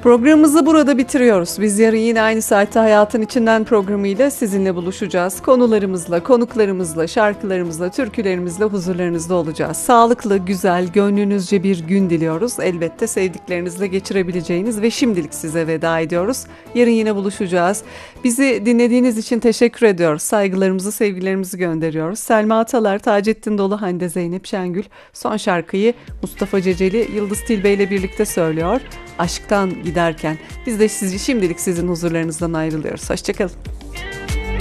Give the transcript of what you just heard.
Programımızı burada bitiriyoruz. Biz yarın yine aynı saatte Hayatın İçinden programıyla sizinle buluşacağız. Konularımızla, konuklarımızla, şarkılarımızla, türkülerimizle huzurlarınızda olacağız. Sağlıklı, güzel, gönlünüzce bir gün diliyoruz. Elbette sevdiklerinizle geçirebileceğiniz ve şimdilik size veda ediyoruz. Yarın yine buluşacağız. Bizi dinlediğiniz için teşekkür ediyoruz. Saygılarımızı, sevgilerimizi gönderiyoruz. Selma Atalar, Taceddin Dolu, Hande Zeynep Şengül son şarkıyı Mustafa Ceceli, Yıldız Tilbe ile birlikte söylüyor. Aşktan giderken biz de şimdilik sizin huzurlarınızdan ayrılıyoruz. Hoşçakalın.